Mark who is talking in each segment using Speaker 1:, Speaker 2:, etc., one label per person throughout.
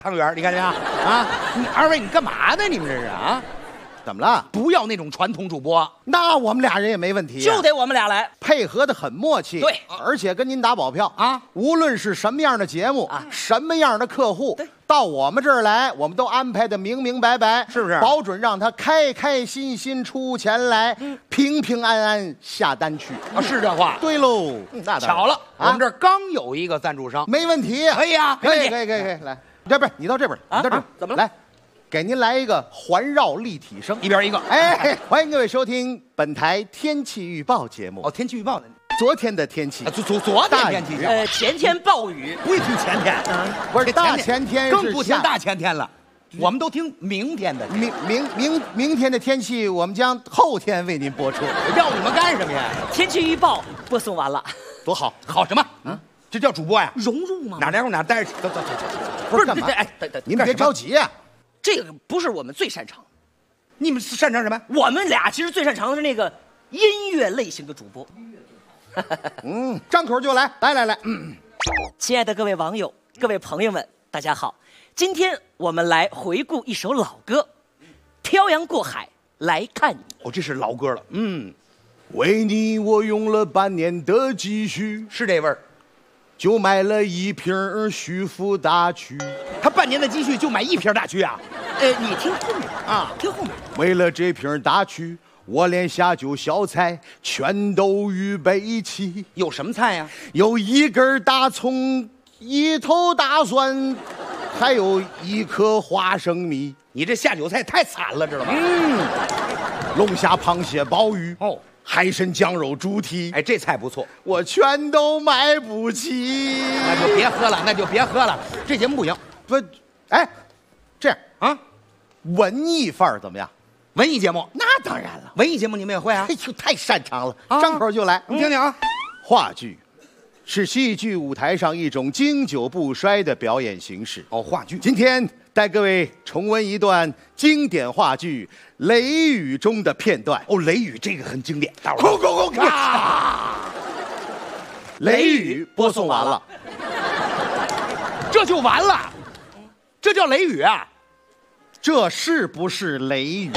Speaker 1: 汤圆，你看见啊？啊，二位你干嘛呢？你们这是啊？
Speaker 2: 怎么了？
Speaker 1: 不要那种传统主播，
Speaker 2: 那我们俩人也没问题、啊，
Speaker 3: 就得我们俩来，
Speaker 2: 配合的很默契。
Speaker 3: 对，
Speaker 2: 而且跟您打保票
Speaker 1: 啊，
Speaker 2: 无论是什么样的节目啊，什么样的客户，到我们这儿来，我们都安排的明明白白，
Speaker 1: 是不是？
Speaker 2: 保准让他开开心心出钱来，平平安安下单去
Speaker 1: 啊，是这话。
Speaker 2: 对喽，那
Speaker 1: 巧了，我们这儿刚有一个赞助商，
Speaker 2: 没问题，
Speaker 1: 可以啊，
Speaker 2: 可以，来，这不是你到这边，你到这边，
Speaker 3: 怎么了？
Speaker 2: 来。给您来一个环绕立体声，
Speaker 1: 一边一个。
Speaker 2: 哎，欢迎各位收听本台天气预报节目。
Speaker 1: 哦，天气预报的，
Speaker 2: 昨天的天气，
Speaker 1: 昨天天气，
Speaker 3: 前天暴雨，
Speaker 1: 不会听前天，
Speaker 2: 不是大前天，
Speaker 1: 更不听大前天了，我们都听明天的。
Speaker 2: 明天的天气，我们将后天为您播出。
Speaker 1: 要你们干什么呀？
Speaker 3: 天气预报播送完了，
Speaker 2: 多好，
Speaker 1: 好什么？啊，这叫主播呀？
Speaker 3: 融入吗？
Speaker 1: 哪来哪待着，走，
Speaker 2: 不是干嘛？
Speaker 3: 哎，
Speaker 2: 您别着急呀。
Speaker 3: 这个不是我们最擅长，
Speaker 1: 你们擅长什么？
Speaker 3: 我们俩其实最擅长的是那个音乐类型的主播。
Speaker 2: 张口就来，来，
Speaker 3: 亲爱的各位网友、各位朋友们，大家好！今天我们来回顾一首老歌，《漂洋过海来看你》。
Speaker 1: 哦，这是老歌了。
Speaker 2: 为你我用了半年的积蓄，
Speaker 1: 是这味儿。
Speaker 2: 就买了一瓶徐福大曲，
Speaker 1: 他半年的积蓄就买一瓶大曲啊？
Speaker 3: 你听后面
Speaker 1: 啊，
Speaker 3: 听后面。
Speaker 2: 为了这瓶大曲，我连下酒小菜全都预备齐。
Speaker 1: 有什么菜呀？
Speaker 2: 有一根大葱，一头大蒜，还有一颗花生米。
Speaker 1: 你这下酒菜太惨了，知道吗？
Speaker 2: 龙虾、螃蟹、鲍鱼
Speaker 1: 哦。
Speaker 2: 海参、酱肉、猪蹄，
Speaker 1: 哎，这菜不错，
Speaker 2: 我全都买不起。
Speaker 1: 那就别喝了，这节目不行。
Speaker 2: 不，哎，这样
Speaker 1: 啊，
Speaker 2: 文艺范儿怎么样？
Speaker 1: 文艺节目？
Speaker 2: 那当然了，
Speaker 1: 文艺节目你们也会啊？
Speaker 2: 哎呦，太擅长了，张口就来。
Speaker 1: 你听听啊，
Speaker 2: 话剧是戏剧舞台上一种经久不衰的表演形式。
Speaker 1: 哦，话剧。
Speaker 2: 今天带各位重温一段经典话剧《雷雨》中的片段。
Speaker 1: 哦，《雷雨》这个很经典。
Speaker 2: 空啊！雷雨播送完了，
Speaker 1: 这就完了？这叫雷雨啊？
Speaker 2: 这是不是雷雨？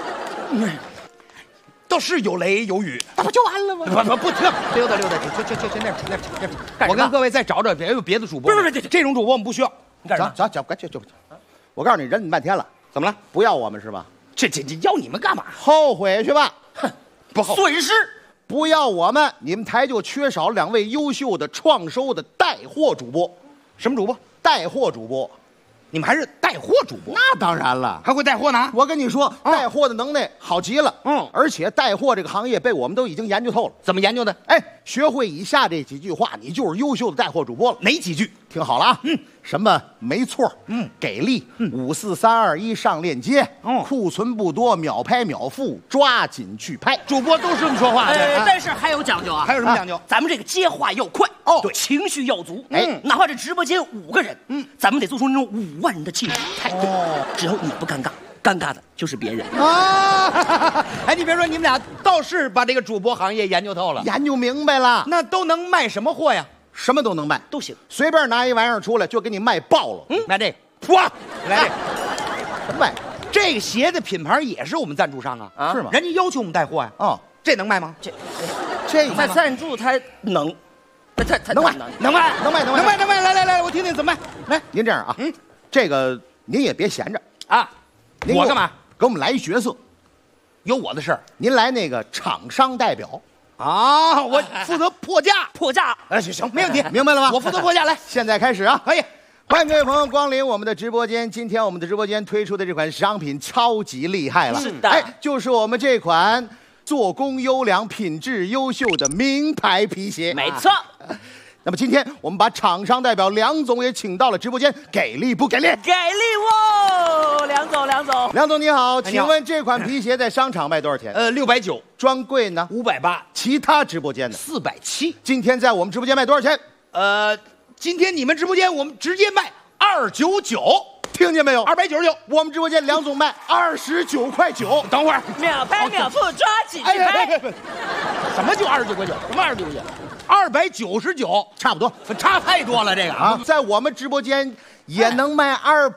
Speaker 1: 倒是有雷有雨，
Speaker 2: 那不就完了吗？
Speaker 1: 不听，溜达，去那。我跟各位再找别的主播。
Speaker 3: 不是，
Speaker 1: 这种主播我们不需要。
Speaker 2: 你干什么？走，就。我告诉你，忍你半天了，
Speaker 1: 怎么了？
Speaker 2: 不要我们是吧？
Speaker 1: 这要你们干嘛？
Speaker 2: 后悔去吧！
Speaker 1: 哼，不后
Speaker 3: 损失。
Speaker 2: 不要我们，你们台就缺少2位优秀的创收的带货主播。
Speaker 1: 什么主播？
Speaker 2: 带货主播。
Speaker 1: 你们还是带货主播？
Speaker 2: 那当然了，
Speaker 1: 还会带货呢。
Speaker 2: 我跟你说，带货的能耐好极了。而且带货这个行业被我们都已经研究透了。
Speaker 1: 怎么研究的？
Speaker 2: 哎，学会以下这几句话，你就是优秀的带货主播了。
Speaker 1: 哪几句？
Speaker 2: 听好了啊。什么没错，给力，5、4、3、2、1上链接，库存不多，秒拍秒付，抓紧去拍。
Speaker 1: 主播都是这么说话的。
Speaker 3: 但是还有讲究啊。
Speaker 1: 还有什么讲究？
Speaker 3: 咱们这个接话要快对，情绪要足。哪怕这直播间5个人，咱们得做出那种5万人的气势。只要你不尴尬，尴尬的就是别人
Speaker 1: 啊！哎，你别说，你们俩倒是把这个主播行业研究透了，
Speaker 2: 研究明白了。
Speaker 1: 那都能卖什么货呀？
Speaker 2: 什么都能卖，
Speaker 3: 都行，
Speaker 2: 随便拿一玩意儿出来就给你卖爆了。
Speaker 1: 卖这个，哇，来这个，
Speaker 2: 什么卖？
Speaker 1: 这个鞋的品牌也是我们赞助商啊，
Speaker 2: 是吗？
Speaker 1: 人家要求我们带货呀。
Speaker 2: 哦，
Speaker 1: 这能卖吗？
Speaker 3: 这
Speaker 2: 卖吗？
Speaker 3: 赞助他能，他
Speaker 2: 能卖，
Speaker 1: 能卖，来，我听听怎么卖。来，
Speaker 2: 您这样啊，这个您也别闲着
Speaker 1: 啊。我干嘛？
Speaker 2: 给我们来一角色，
Speaker 1: 有我的事儿。
Speaker 2: 您来那个厂商代表。
Speaker 1: 啊，我负责破价，行，没问题，
Speaker 2: 明白了吗？
Speaker 1: 我负责破价，来，
Speaker 2: 现在开始啊，
Speaker 1: 可以，
Speaker 2: 欢迎各位朋友光临我们的直播间。今天我们的直播间推出的这款商品超级厉害了，
Speaker 3: 是的，
Speaker 2: 哎，就是我们这款做工优良、品质优秀的名牌皮鞋，
Speaker 3: 没错。
Speaker 2: 那么今天我们把厂商代表梁总也请到了直播间，给力不给力？
Speaker 3: 给力哦，梁总，
Speaker 2: 梁总你好，请问这款皮鞋在商场卖多少钱
Speaker 1: ？690，
Speaker 2: 专柜呢
Speaker 1: 580，
Speaker 2: 其他直播间呢
Speaker 1: 470。
Speaker 2: 今天在我们直播间卖多少钱？
Speaker 1: 今天你们直播间我们直接卖299，
Speaker 2: 听见没有
Speaker 1: ？299，
Speaker 2: 我们直播间梁总卖29.9块。
Speaker 1: 等会儿，
Speaker 3: 秒拍秒付，抓紧去拍。
Speaker 1: 什么就29.9块？什么29.9？299，
Speaker 2: 差不多，
Speaker 1: 差太多了，这个
Speaker 2: 啊，在我们直播间也能卖200